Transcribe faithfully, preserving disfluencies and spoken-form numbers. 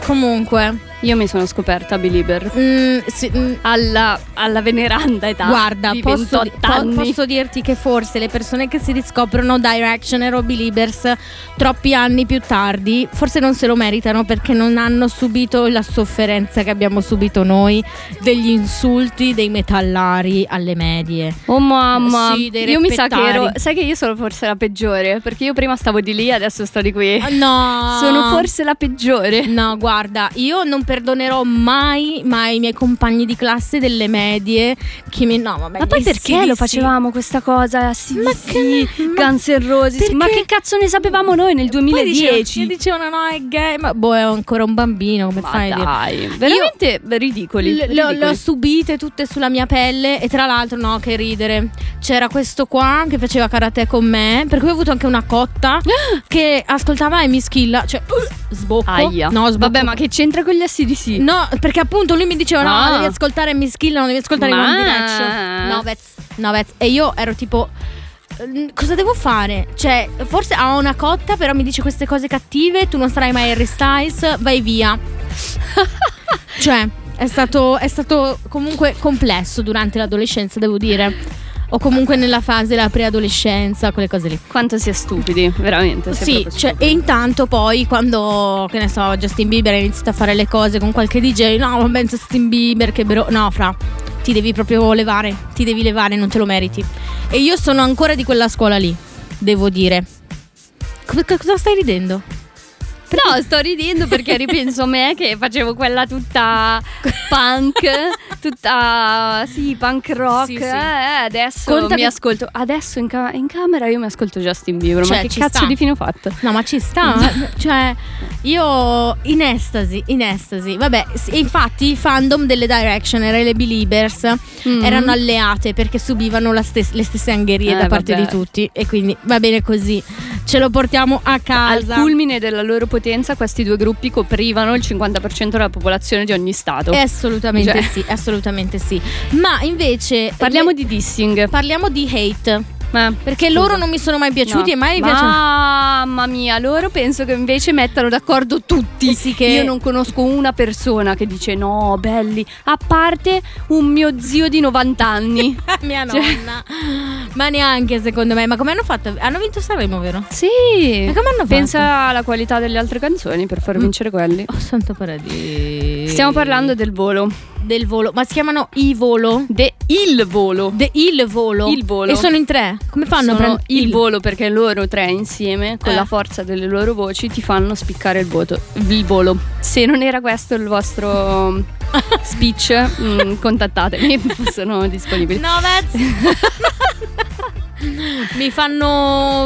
Comunque io mi sono scoperta belieber mm, sì, mm, alla, alla veneranda età guarda, di posso, ventotto po- anni. posso dirti che forse le persone che si riscoprono Directioner o Beliebers troppi anni più tardi forse non se lo meritano, perché non hanno subito la sofferenza che abbiamo subito noi degli insulti dei metallari alle medie. Oh mamma, Sì, dei io mi sa che ero, reppettari. sai che io sono forse la peggiore, perché io prima stavo di lì, adesso sto di qui. Ah, no, Sono forse la peggiore. No, guarda, io non perdonerò mai, mai i miei compagni di classe delle medie che mi... No, vabbè, Ma poi gli perché sì, lo sì. facevamo questa cosa? Sì, Ma sì, che- ma- Guns N' Roses. perché- Ma che cazzo ne sapevamo noi nel Poi duemiladieci? dicevano, dicevano no, è gay, ma boh, è ancora un bambino, come Ma fai a dire? dai, veramente ridicoli. L- le ridicoli. le ho subite tutte sulla mia pelle. E tra l'altro, no, che ridere, c'era questo qua che faceva karate con me, per cui ho avuto anche una cotta che ascoltava e mi schilla, cioè uh, sbocco. Aia. No, sbocco. Vabbè, ma che c'entra con gli S D C? No, perché appunto lui mi diceva no, Ah. devi ascoltare Miss Kill, non devi ascoltare Ma- One Direction. No, vez, no, vez. E io ero tipo "Mm, cosa devo fare? Cioè, forse ha una cotta, però mi dice queste cose cattive, tu non sarai mai Harry Styles, vai via. Cioè, è stato, è stato comunque complesso durante l'adolescenza, devo dire. O comunque nella fase della preadolescenza, quelle cose lì. Quanto si è stupidi, veramente. si è Sì, proprio cioè, stupidi. e intanto poi quando, che ne so, Justin Bieber ha iniziato a fare le cose con qualche D J, no, vabbè, Justin Bieber, che bro... No, fra, ti devi proprio levare, ti devi levare, non te lo meriti. E io sono ancora di quella scuola lì, devo dire. Co- cosa stai ridendo? No, sto ridendo perché ripenso a me che facevo quella tutta punk, tutta sì, punk rock. Sì, sì. Eh, adesso Conta mi che- ascolto. Adesso in, ca- in camera io mi ascolto Justin Bieber. Cioè, ma che ci cazzo sta. di fine ho fatto? No, ma ci sta. Cioè, io in estasi, in estasi. Vabbè, s- infatti i fandom delle Directioner e le Beliebers Mm. erano alleate perché subivano la stes- le stesse angherie Eh, da parte vabbè. di tutti. E quindi va bene così. Ce lo portiamo a Al casa. culmine della loro potenza, questi due gruppi coprivano il cinquanta per cento della popolazione di ogni stato. Eh, assolutamente Cioè. sì, assolutamente sì. Ma invece Parliamo le- di dissing. parliamo di hate. Eh, Perché scusa. loro non mi sono mai piaciuti No. e mai mi piacciono. Mamma mia, loro penso che invece mettano d'accordo tutti. Eh sì, che- Io non conosco una persona che dice no, belli, a parte un mio zio di novanta anni. Mia Cioè- nonna. Ma neanche secondo me. Ma come hanno fatto? Hanno vinto Sanremo, vero? Sì. Ma come hanno fatto? Pensa alla qualità delle altre canzoni per far Mm. vincere quelli. Oh, santo paradiso. Stiamo parlando del volo. del volo. Ma si chiamano i volo? De il volo. De il volo. Il volo. E sono in tre. Come fanno a Sono prendere il volo perché loro tre insieme con Eh. la forza delle loro voci ti fanno spiccare il voto, il volo. Se non era questo il vostro speech, mm, contattatemi, sono disponibili. No, Vez. Mi fanno